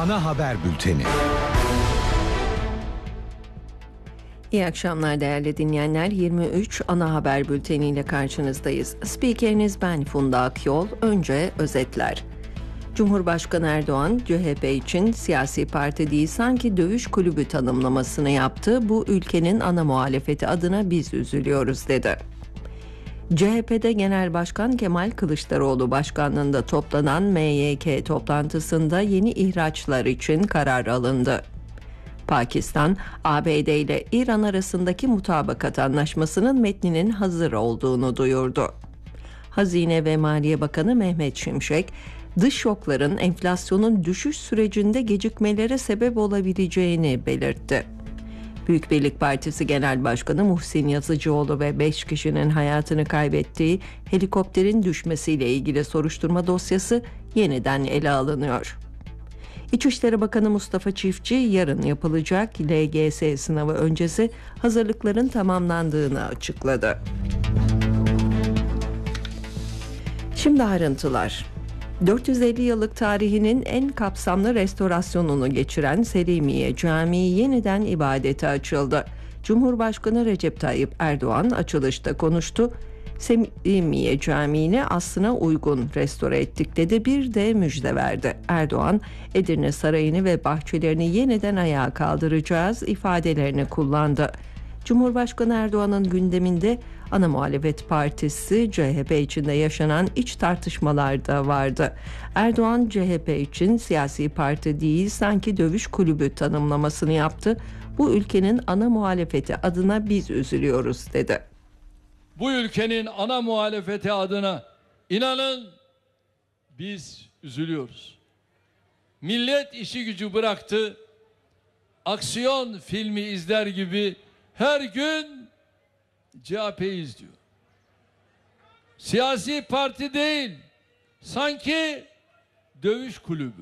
Ana haber bülteni. İyi akşamlar değerli dinleyenler. 23 ana haber bülteniyle karşınızdayız. Spikeriniz ben Funda Akyol. Önce özetler. Cumhurbaşkanı Erdoğan, CHP için siyasi parti değil sanki dövüş kulübü tanımlamasını yaptı. Bu ülkenin ana muhalefeti adına biz üzülüyoruz dedi. CHP'de Genel Başkan Kemal Kılıçdaroğlu başkanlığında toplanan MYK toplantısında yeni ihraçlar için karar alındı. Pakistan, ABD ile İran arasındaki mutabakat anlaşmasının metninin hazır olduğunu duyurdu. Hazine ve Maliye Bakanı Mehmet Şimşek, dış şokların enflasyonun düşüş sürecinde gecikmelere sebep olabileceğini belirtti. Büyük Birlik Partisi Genel Başkanı Muhsin Yazıcıoğlu ve 5 kişinin hayatını kaybettiği helikopterin düşmesiyle ilgili soruşturma dosyası yeniden ele alınıyor. İçişleri Bakanı Mustafa Çiftçi yarın yapılacak LGS sınavı öncesi hazırlıkların tamamlandığını açıkladı. Şimdi ayrıntılar. 450 yıllık tarihinin en kapsamlı restorasyonunu geçiren Selimiye Camii yeniden ibadete açıldı. Cumhurbaşkanı Recep Tayyip Erdoğan açılışta konuştu. Selimiye Camii'ni aslına uygun restore ettik dedi, bir de müjde verdi. Erdoğan, Edirne Sarayı'nı ve bahçelerini yeniden ayağa kaldıracağız ifadelerini kullandı. Cumhurbaşkanı Erdoğan'ın gündeminde ana muhalefet partisi CHP içinde yaşanan iç tartışmalar da vardı. Erdoğan, CHP için siyasi parti değil sanki dövüş kulübü tanımlamasını yaptı. Bu ülkenin ana muhalefeti adına biz üzülüyoruz dedi. Bu ülkenin ana muhalefeti adına inanın biz üzülüyoruz. Millet işi gücü bıraktı, aksiyon filmi izler gibi her gün CHP'yi izliyor. Siyasi parti değil, sanki dövüş kulübü.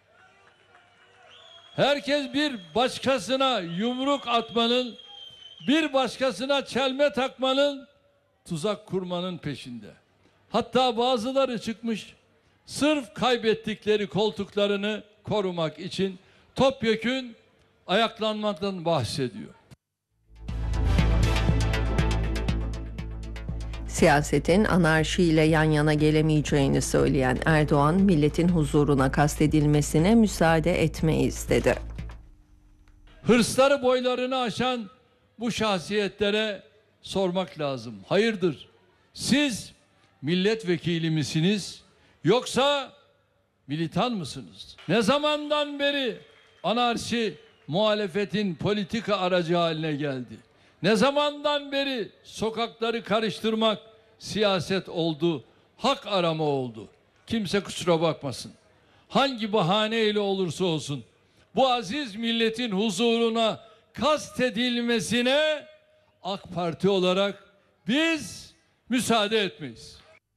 Herkes bir başkasına yumruk atmanın, bir başkasına çelme takmanın, tuzak kurmanın peşinde. Hatta bazıları çıkmış, sırf kaybettikleri koltuklarını korumak için topyekün ayaklanmaktan bahsediyor. Siyasetin anarşiyle yan yana gelemeyeceğini söyleyen Erdoğan, milletin huzuruna kastedilmesine müsaade etmeyiz dedi. Hırsları boylarını aşan bu şahsiyetlere sormak lazım. Hayırdır? Siz milletvekili misiniz yoksa militan mısınız? Ne zamandan beri anarşi muhalefetin politika aracı haline geldi? Ne zamandan beri sokakları karıştırmak siyaset oldu, hak arama oldu? Kimse kusura bakmasın. Hangi bahaneyle olursa olsun bu aziz milletin huzuruna kastedilmesine AK Parti olarak biz müsaade etmeyiz.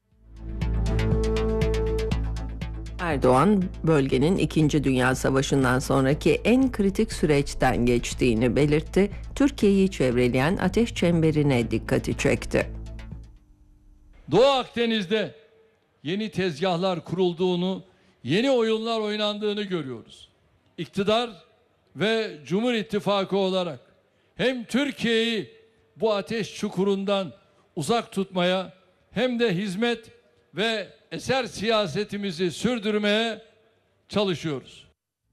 Erdoğan, bölgenin 2. Dünya Savaşı'ndan sonraki en kritik süreçten geçtiğini belirtti. Türkiye'yi çevreleyen ateş çemberine dikkati çekti. Doğu Akdeniz'de yeni tezgahlar kurulduğunu, yeni oyunlar oynandığını görüyoruz. İktidar ve Cumhur İttifakı olarak hem Türkiye'yi bu ateş çukurundan uzak tutmaya hem de hizmet ve eser siyasetimizi sürdürmeye çalışıyoruz.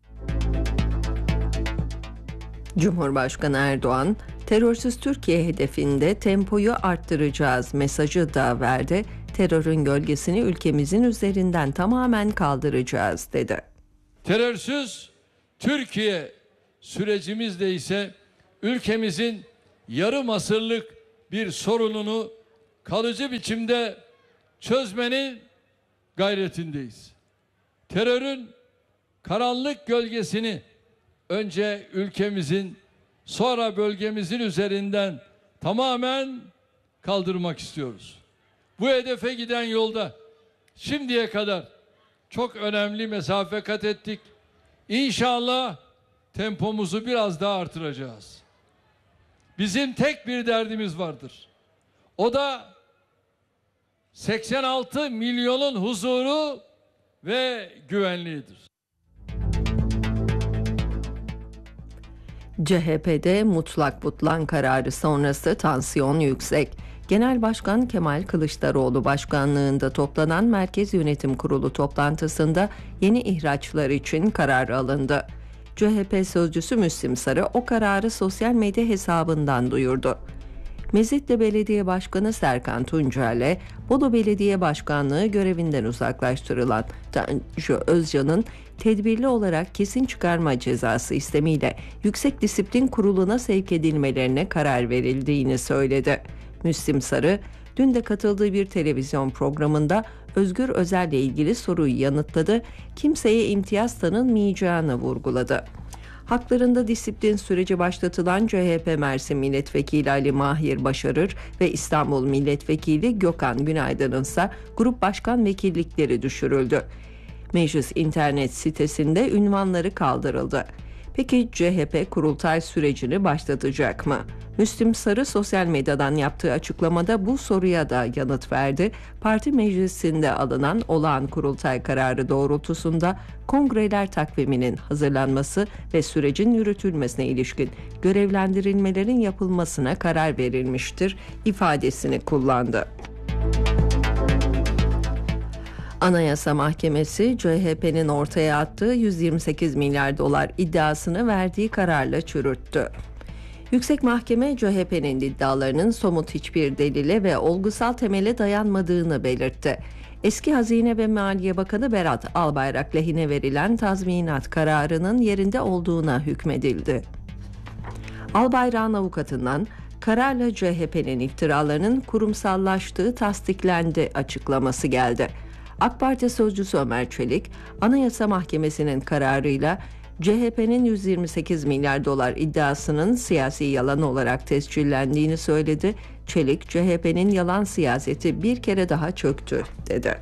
Cumhurbaşkanı Erdoğan, terörsüz Türkiye hedefinde tempoyu arttıracağız mesajı da verdi. Terörün gölgesini ülkemizin üzerinden tamamen kaldıracağız dedi. Terörsüz Türkiye sürecimizde ise ülkemizin yarım asırlık bir sorununu kalıcı biçimde çözmenin gayretindeyiz. Terörün karanlık gölgesini önce ülkemizin, sonra bölgemizin üzerinden tamamen kaldırmak istiyoruz. Bu hedefe giden yolda şimdiye kadar çok önemli mesafe kat ettik. İnşallah tempomuzu biraz daha artıracağız. Bizim tek bir derdimiz vardır. O da 86 milyonun huzuru ve güvenliğidir. CHP'de mutlak butlan kararı sonrası tansiyon yüksek. Genel Başkan Kemal Kılıçdaroğlu başkanlığında toplanan Merkez Yönetim Kurulu toplantısında yeni ihraçlar için karar alındı. CHP sözcüsü Müslim Sarı o kararı sosyal medya hesabından duyurdu. Mezitli Belediye Başkanı Serkan Tuncer'le Bolu Belediye Başkanlığı görevinden uzaklaştırılan Tanju Özcan'ın tedbirli olarak kesin çıkarma cezası istemiyle Yüksek Disiplin Kurulu'na sevk edilmelerine karar verildiğini söyledi. Müslim Sarı, dün de katıldığı bir televizyon programında Özgür Özel'le ilgili soruyu yanıtladı, kimseye imtiyaz tanınmayacağını vurguladı. Haklarında disiplin süreci başlatılan CHP Mersin Milletvekili Ali Mahir Başarır ve İstanbul Milletvekili Gökhan Günaydın'ın ise grup başkan vekillikleri düşürüldü. Meclis internet sitesinde ünvanları kaldırıldı. Peki CHP kurultay sürecini başlatacak mı? Müslim Sarı sosyal medyadan yaptığı açıklamada bu soruya da yanıt verdi. Parti meclisinde alınan olağan kurultay kararı doğrultusunda kongreler takviminin hazırlanması ve sürecin yürütülmesine ilişkin görevlendirilmelerin yapılmasına karar verilmiştir ifadesini kullandı. Anayasa Mahkemesi CHP'nin ortaya attığı 128 milyar dolar iddiasını verdiği kararla çürüttü. Yüksek Mahkeme CHP'nin iddialarının somut hiçbir delile ve olgusal temele dayanmadığını belirtti. Eski Hazine ve Maliye Bakanı Berat Albayrak lehine verilen tazminat kararının yerinde olduğuna hükmedildi. Albayrak'ın avukatından kararla CHP'nin iftiralarının kurumsallaştığı tasdiklendi açıklaması geldi. AK Parti sözcüsü Ömer Çelik, Anayasa Mahkemesi'nin kararıyla CHP'nin 128 milyar dolar iddiasının siyasi yalan olarak tescillendiğini söyledi. Çelik, CHP'nin yalan siyaseti bir kere daha çöktü, dedi.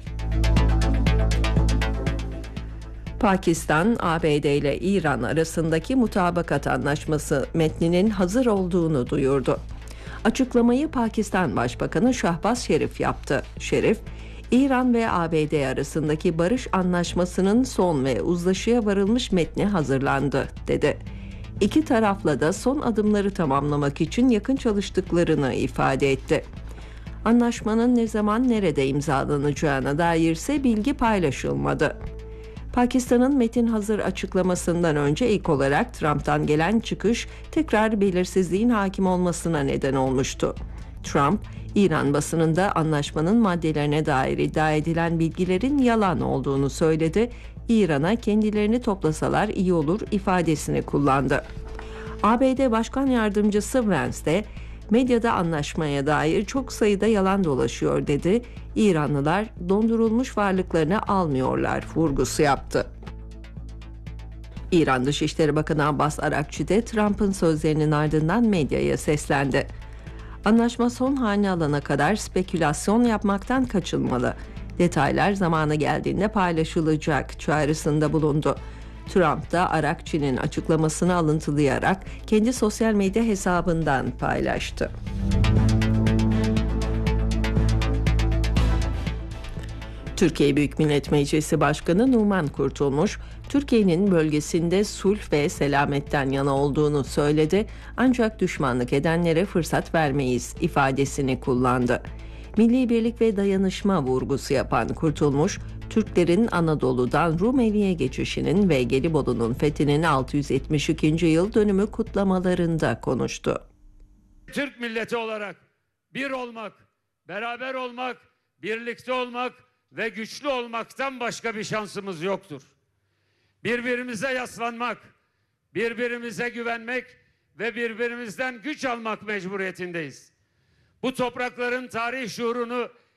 Pakistan, ABD ile İran arasındaki mutabakat anlaşması metninin hazır olduğunu duyurdu. Açıklamayı Pakistan Başbakanı Şahbaz Şerif yaptı. Şerif, İran ve ABD arasındaki barış anlaşmasının son ve uzlaşıya varılmış metni hazırlandı, dedi. İki tarafla da son adımları tamamlamak için yakın çalıştıklarını ifade etti. Anlaşmanın ne zaman nerede imzalanacağına dair ise bilgi paylaşılmadı. Pakistan'ın metin hazır açıklamasından önce ilk olarak Trump'tan gelen çıkış tekrar belirsizliğin hakim olmasına neden olmuştu. Trump, İran basınında anlaşmanın maddelerine dair iddia edilen bilgilerin yalan olduğunu söyledi. İran'a kendilerini toplasalar iyi olur ifadesini kullandı. ABD Başkan Yardımcısı Vance de medyada anlaşmaya dair çok sayıda yalan dolaşıyor dedi. İranlılar dondurulmuş varlıklarını almıyorlar vurgusu yaptı. İran Dışişleri Bakanı Abbas Arakçi de Trump'ın sözlerinin ardından medyaya seslendi. Anlaşma son halini alana kadar spekülasyon yapmaktan kaçınmalı. Detaylar zamanı geldiğinde paylaşılacak çağrısında bulundu. Trump da Arakçi'nin açıklamasını alıntılayarak kendi sosyal medya hesabından paylaştı. Türkiye Büyük Millet Meclisi Başkanı Numan Kurtulmuş, Türkiye'nin bölgesinde sulh ve selametten yana olduğunu söyledi, ancak düşmanlık edenlere fırsat vermeyiz ifadesini kullandı. Milli birlik ve dayanışma vurgusu yapan Kurtulmuş, Türklerin Anadolu'dan Rumeli'ye geçişinin ve Gelibolu'nun fethinin 672. yıl dönümü kutlamalarında konuştu. Türk milleti olarak bir olmak, beraber olmak, birlikte olmak ve güçlü olmaktan başka bir şansımız yoktur. Birbirimize yaslanmak, birbirimize güvenmek ve birbirimizden güç almak mecburiyetindeyiz. Bu toprakların tarih şuurunu